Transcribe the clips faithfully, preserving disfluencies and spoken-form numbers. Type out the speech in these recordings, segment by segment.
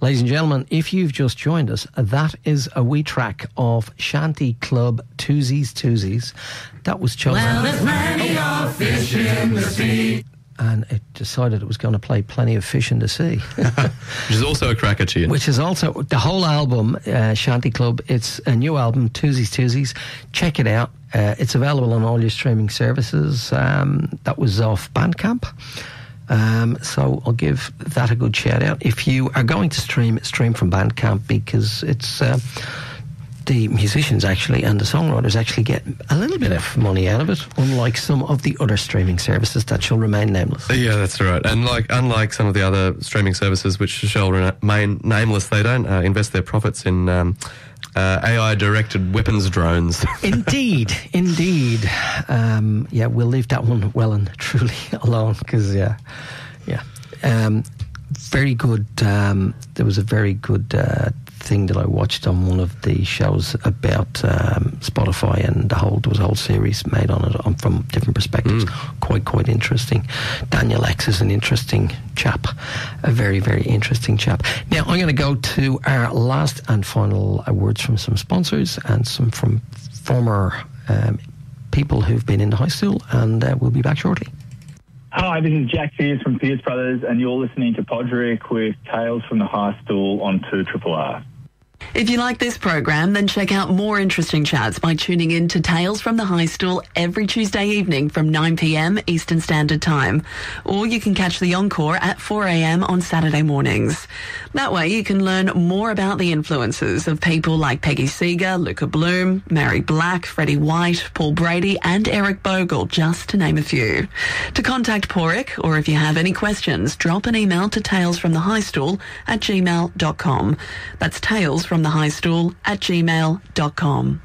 Ladies and gentlemen, if you've just joined us, that is a wee track of Shanty Club Twosies Twosies. That was chosen. Well, there's plenty of fish in the sea. And it decided it was going to play Plenty of Fish in the Sea. Which is also a cracker tune. Which is also, the whole album, uh, Shanty Club, it's a new album, Twosies Twosies. Check it out. Uh, it's available on all your streaming services. Um, that was off Bandcamp. Um, so I'll give that a good shout out. If you are going to stream, stream from Bandcamp, because it's uh, the musicians actually and the songwriters actually get a little bit of money out of it, unlike some of the other streaming services that shall remain nameless. Yeah, that's right. And like unlike some of the other streaming services which shall remain nameless, they don't uh, invest their profits in um, uh, A I-directed weapons drones. Indeed, indeed. Um, yeah, we'll leave that one well and truly alone, because, yeah, yeah. Um, very good, um, there was a very good uh, thing that I watched on one of the shows about um, Spotify, and the whole, there was a whole series made on it on, from different perspectives. Mm. Quite, quite interesting. Daniel X is an interesting chap, a very, very interesting chap. Now, I'm going to go to our last and final uh, words from some sponsors and some from former um, people who've been in the high school, and uh, we'll be back shortly. Hi, this is Jack Fierce from Fierce Brothers, and you're listening to Podrick with Tales from the High Stool on two Triple R. If you like this program, then check out more interesting chats by tuning in to Tales from the High Stool every Tuesday evening from nine p.m. Eastern Standard Time. Or you can catch the encore at four a.m. on Saturday mornings. That way you can learn more about the influences of people like Peggy Seeger, Luca Bloom, Mary Black, Freddie White, Paul Brady and Eric Bogle, just to name a few. To contact Porrick, or if you have any questions, drop an email to talesfromthehighstool at gmail dot com. That's Tales from the High Stool at gmail dot com.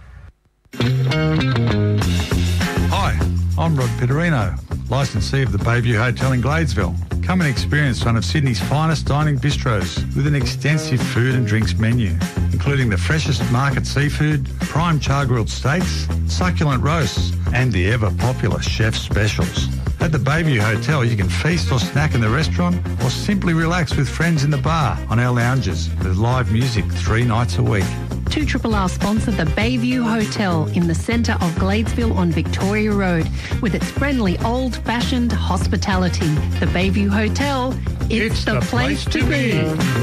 Hi, I'm Rod Pitterino, licensee of the Bayview Hotel in Gladesville. Come and experience one of Sydney's finest dining bistros with an extensive food and drinks menu, including the freshest market seafood, prime char-grilled steaks, succulent roasts, and the ever-popular chef specials. At the Bayview Hotel, you can feast or snack in the restaurant or simply relax with friends in the bar on our lounges with live music three nights a week. two R R sponsor the Bayview Hotel in the centre of Gladesville on Victoria Road with its friendly old-fashioned hospitality. The Bayview Hotel, it's, it's the, the place, place to be.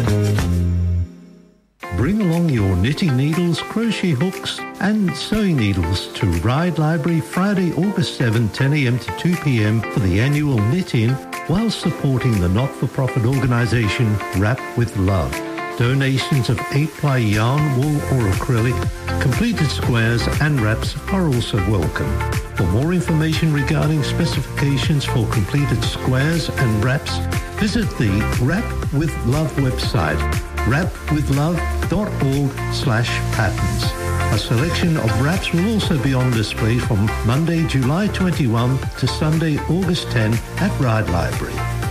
Bring along your knitting needles, crochet hooks and sewing needles to Ride Library Friday, August seventh, ten a.m. to two p.m. for the annual knit-in while supporting the not-for-profit organisation Wrap with Love. Donations of eight-ply yarn, wool or acrylic, completed squares and wraps are also welcome. For more information regarding specifications for completed squares and wraps, visit the Wrap with Love website, wrap with love dot org slash patterns. A selection of wraps will also be on display from Monday, July twenty-first to Sunday, August tenth at Ride Library.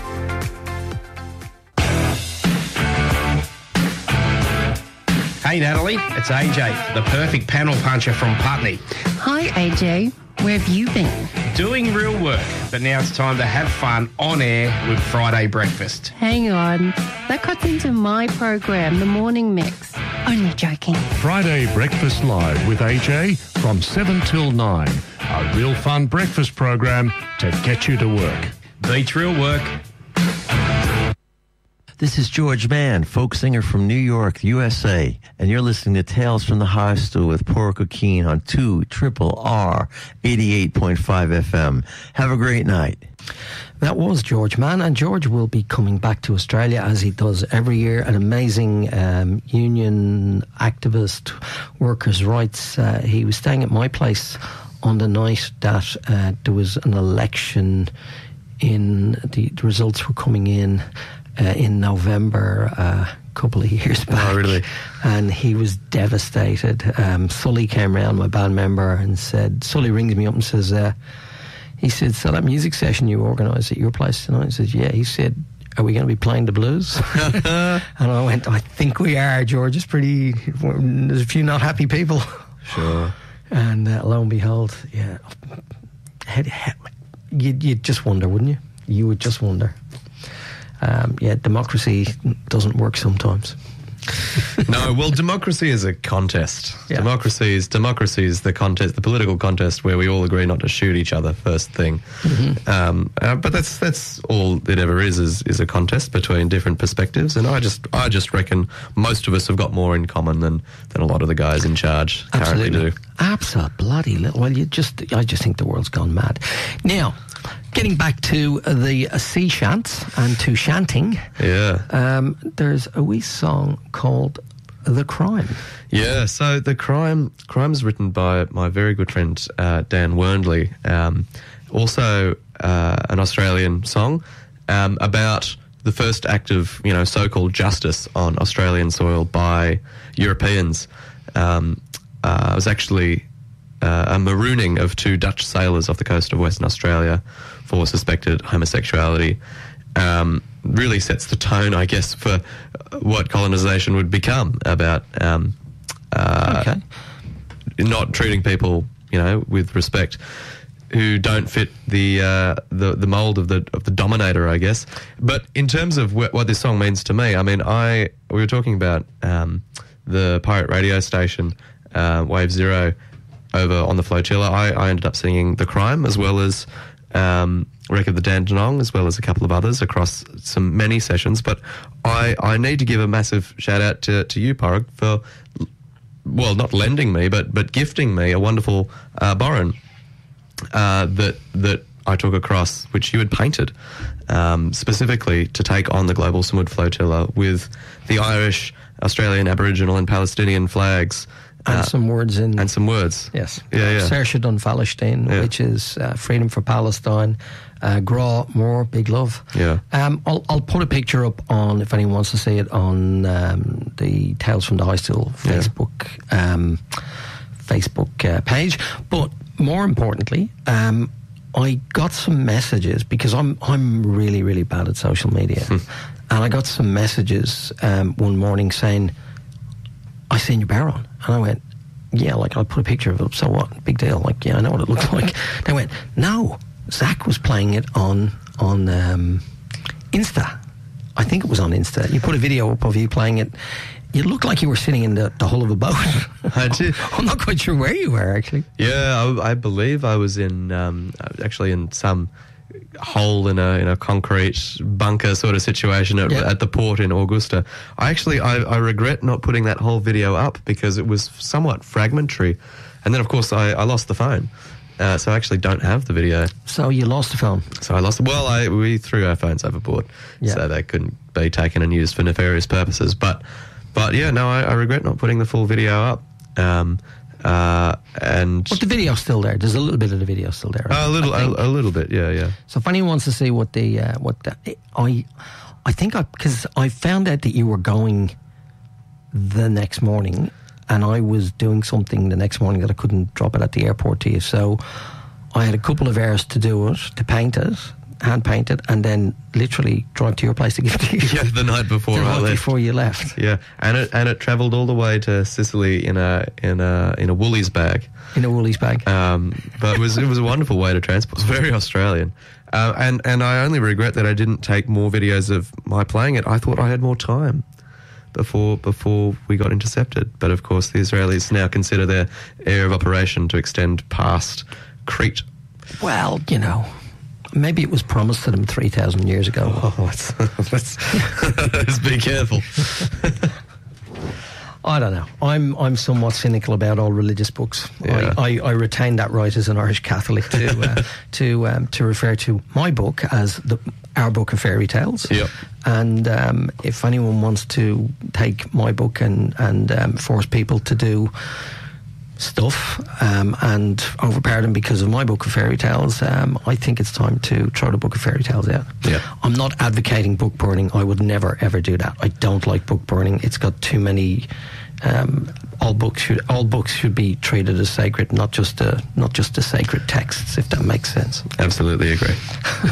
Hey Natalie, it's A J, the perfect panel puncher from Putney. Hi A J, where have you been? Doing real work, but now it's time to have fun on air with Friday Breakfast. Hang on, that cuts into my program, The Morning Mix. Only joking. Friday Breakfast Live with A J from seven till nine. A real fun breakfast program to get you to work. Beats real work. This is George Mann, folk singer from New York, U S A, and you're listening to Tales from the High Stool with Porrick O'Keen on two Triple R eighty-eight point five F M. Have a great night. That was George Mann, and George will be coming back to Australia as he does every year. An amazing um, union activist, workers' rights. Uh, he was staying at my place on the night that uh, there was an election. In the, the results were coming in. Uh, in November uh, a couple of years back. Oh, really? And he was devastated. Um, Sully came round, my band member, and said, Sully rings me up and says, uh, he said, so that music session you organised at your place tonight? I said, yeah. He said, are we going to be playing the blues? And I went, I think we are, George. It's pretty, there's a few not happy people. Sure. And uh, lo and behold, yeah. You'd, you'd just wonder, wouldn't you? You would just wonder. um, yeah, democracy doesn't work sometimes. No, well, democracy is a contest. Yeah. Democracy is democracy is the contest, the political contest where we all agree not to shoot each other first thing. Mm-hmm. Um, uh, but that's that's all it ever is, is is a contest between different perspectives. And I just I just reckon most of us have got more in common than, than a lot of the guys in charge currently Absolutely. do. Absolutely. Well, you just I just think the world's gone mad. Now, getting back to the uh, sea chants and to chanting, Yeah. um, there's a wee song called The Crime. Yeah, so the crime crime's written by my very good friend uh, Dan Wernley, um, also uh, an Australian song um, about the first act of you know so-called justice on Australian soil by Europeans. Um, uh, it was actually uh, a marooning of two Dutch sailors off the coast of Western Australia for suspected homosexuality. Um, really sets the tone, I guess, for what colonisation would become about um, uh, Okay. not treating people, you know, with respect, who don't fit the uh, the the mold of the of the dominator, I guess. But in terms of wh- what this song means to me, I mean, I we were talking about um, the pirate radio station uh, Wave Zero over on the Flotilla. I, I ended up singing The Crime as well as um, Wreck of the Dandenong, as well as a couple of others across some many sessions. But I, I need to give a massive shout out to, to you, Porrick, for, well, not lending me, but but gifting me a wonderful uh, Boran uh, that that I took across, which you had painted um, specifically to take on the Global Samud Flotilla with the Irish, Australian, Aboriginal and Palestinian flags. And uh, some words in... And some words. Yes. Yeah, yeah. Saoirse Dun Palestine, Yeah. which is uh, freedom for Palestine. Uh, Gra, more, big love. Yeah. Um, I'll, I'll put a picture up on, if anyone wants to see it, on um, the Tales from the High Stool Facebook um, Facebook uh, page. But more importantly, um, I got some messages, because I'm I'm really, really bad at social media. Hmm. And I got some messages um, one morning saying, I seen your Baron. And I went, yeah, like, I put a picture of it up, so what? Big deal. Like, yeah, I know what it looks like. They went, no, Zach was playing it on on um, Insta. I think it was on Insta. You put a video up of you playing it. You looked like you were sitting in the, the hull of a boat. I did. I'm not quite sure where you were, actually. Yeah, I, I believe I was in um, actually in some hole in a in a concrete bunker sort of situation at, Yeah. at the port in Augusta. I actually I, I regret not putting that whole video up because it was somewhat fragmentary, and then of course I, I lost the phone, uh, so I actually don't have the video. So you lost the phone. So I lost it. Well, I we threw our phones overboard, Yeah. so they couldn't be taken and used for nefarious purposes. But but yeah, no, I, I regret not putting the full video up. Um, Uh, and But the video's still there. There's a little bit of the video still there. a little, I think. a, a little bit, yeah, yeah. So if anyone wants to see what the uh, what the, I I think I because I found out that you were going the next morning, and I was doing something the next morning that I couldn't drop it at the airport to you. So I had a couple of hours to do it, to paint it, hand paint it, and then literally drive to your place to give it to you. Yeah, the night before the I night left. before you left. Yeah, and it and it travelled all the way to Sicily in a in a in a Woolies bag. In a Woolies bag. Um, but it was it was a wonderful way to transport. It was very Australian. Uh, and and I only regret that I didn't take more videos of my playing it. I thought I had more time before before we got intercepted. But of course, the Israelis now consider their area of operation to extend past Crete. Well, you know, maybe it was promised to them three thousand years ago. Oh, let's let's, let's be careful. I don't know. I'm I'm somewhat cynical about all religious books. Yeah. I, I, I retain that right as an Irish Catholic to uh, to um, to refer to my book as the our book of fairy tales. Yep. And um, if anyone wants to take my book and and um, force people to do stuff um, and overpower them because of my book of fairy tales, um, I think it's time to throw the book of fairy tales out. Yeah. I'm not advocating book burning. I would never ever do that. I don't like book burning. It's got too many. Um, all books should all books should be treated as sacred, not just a, not just as sacred texts, if that makes sense. Absolutely agree.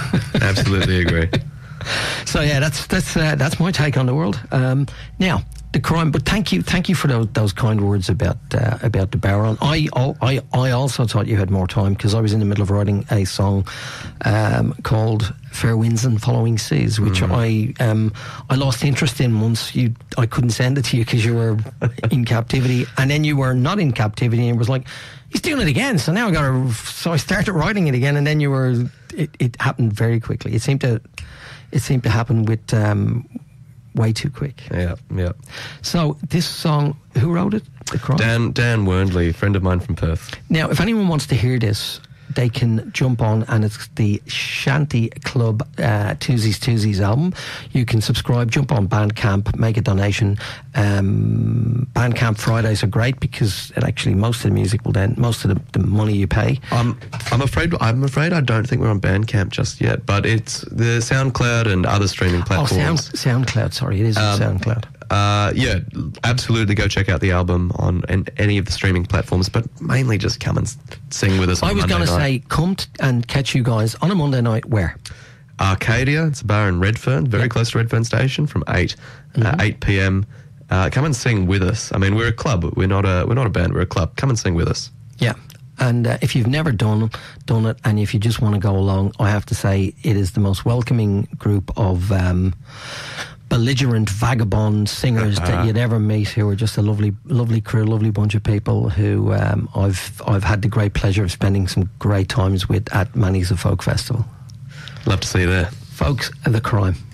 Absolutely agree. So yeah, that's that's uh, that's my take on the world. Um, now, The Crime. But thank you, thank you for those, those kind words about uh, about the Baron. I, I I also thought you had more time because I was in the middle of writing a song um, called Fair Winds and Following Seas, which mm. I um, I lost interest in once you I couldn't send it to you because you were in captivity, and then you were not in captivity, and it was like, he's doing it again. So now I got to. So I started writing it again, and then you were. It, it happened very quickly. It seemed to. It seemed to happen with. Um, way too quick. Yeah, yeah. So this song, who wrote it? The Crime? Dan Dan Wernley, friend of mine from Perth. Now, if anyone wants to hear this, they can jump on, and it's the Shanty Club uh, Tuesdays Tuesdays album. You can subscribe, jump on Bandcamp, make a donation. Um, Bandcamp Fridays are great because it actually most of the music will then most of the, the money you pay. Um, I'm afraid I'm afraid I don't think we're on Bandcamp just yet, but it's the SoundCloud and other streaming platforms. Oh, Sound, SoundCloud. Sorry, it is um, SoundCloud. Uh, yeah, absolutely. Go check out the album on an, any of the streaming platforms, but mainly just come and sing with us on I was going to say, come t- and catch you guys on a Monday night. Where? Arcadia. It's a bar in Redfern, very yep. close to Redfern Station, from eight mm-hmm. uh, eight p.m. Uh, come and sing with us. I mean, we're a club. We're not a we're not a band. We're a club. Come and sing with us. Yeah. And uh, if you've never done done it, and if you just want to go along, I have to say it is the most welcoming group of um, belligerent vagabond singers uh-huh. that you'd ever meet, who are just a lovely, lovely crew, lovely bunch of people who um, I've I've had the great pleasure of spending some great times with at Manny's a Folk Festival. Love to see you there, folks. The Crime.